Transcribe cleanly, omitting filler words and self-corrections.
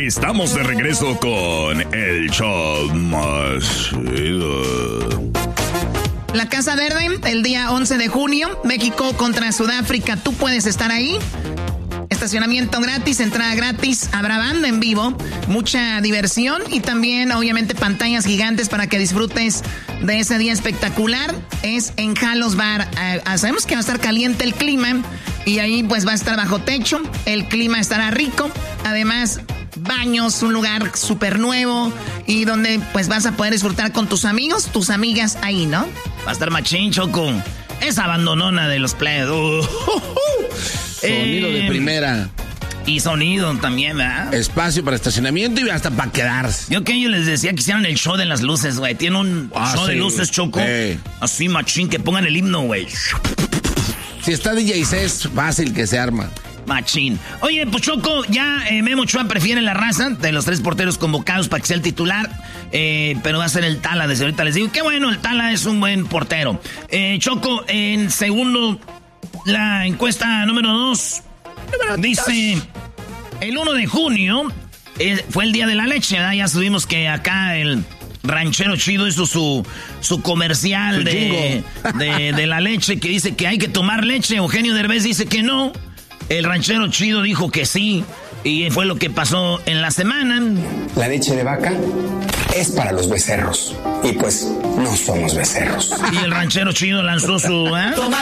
Estamos de regreso con el show más chido. La Casa Verde, el día 11 de junio, México contra Sudáfrica. Tú puedes estar ahí. Estacionamiento gratis, entrada gratis, habrá banda en vivo, mucha diversión y también obviamente pantallas gigantes para que disfrutes de ese día espectacular. Es en Jalos Bar. Sabemos que va a estar caliente el clima y ahí pues va a estar bajo techo, el clima estará rico, además baños, un lugar súper nuevo y donde pues vas a poder disfrutar con tus amigos, tus amigas ahí, ¿no? Va a estar machín, Choco. Esa abandonona de los plebes. Sonido de primera. Y sonido también, ¿verdad? Espacio para estacionamiento y hasta para quedarse. Yo que yo les decía que hicieran el show de las luces, güey. Tiene un show de luces, Choco. Así, machín, que pongan el himno, güey. Si está DJ es fácil que se arma. Machín. Oye, pues Choco, ya Memo Ochoa prefiere la raza de los 3 porteros convocados para que sea el titular. Pero va a ser el Tala, desde ahorita les digo. Qué bueno, el Tala es un buen portero. Choco, en segundo, la encuesta número 2 dice: el 1 de junio fue el día de la leche, ¿verdad? Ya subimos que acá el Ranchero Chido hizo su comercial de la leche, que dice que hay que tomar leche. Eugenio Derbez dice que no. El Ranchero Chido dijo que sí. Y fue lo que pasó en la semana. La leche de vaca es para los becerros. Y pues no somos becerros. Y el Ranchero Chido lanzó su...